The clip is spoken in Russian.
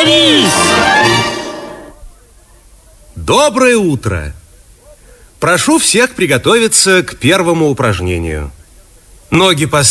Борис! Доброе утро! Прошу всех приготовиться к первому упражнению. Ноги поставьте